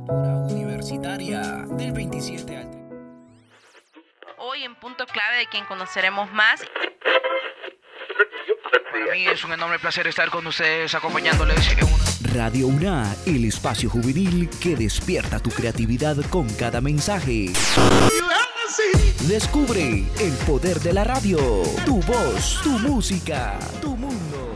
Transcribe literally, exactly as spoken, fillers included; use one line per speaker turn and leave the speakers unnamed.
Cultura universitaria del veintisiete al...
Hoy en Punto Clave, de quien conoceremos más.
Para mí es un enorme placer estar con ustedes acompañándoles en una...
Radio UNA, el espacio juvenil que despierta tu creatividad con cada mensaje. Descubre el poder de la radio, tu voz, tu música, tu mundo.